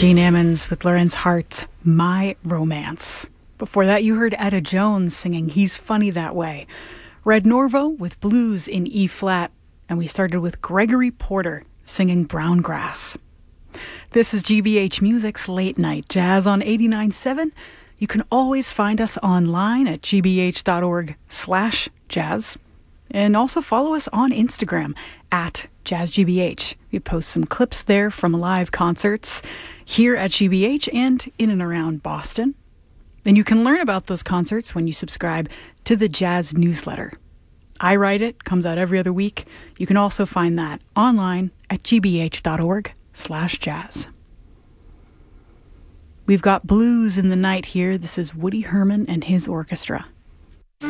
Gene Ammons with Lorenz Hart's My Romance. Before that, you heard Etta Jones singing He's Funny That Way. Red Norvo with Blues in E-flat. And we started with Gregory Porter singing Brown Grass. This is GBH Music's Late Night Jazz on 89.7. You can always find us online at gbh.org/jazz. And also follow us on Instagram at JazzGBH. We post some clips there from live concerts here at GBH and in and around Boston. And you can learn about those concerts when you subscribe to the Jazz newsletter. I write it, comes out every other week. You can also find that online at gbh.org/jazz. We've got blues in the night here. This is Woody Herman and his orchestra.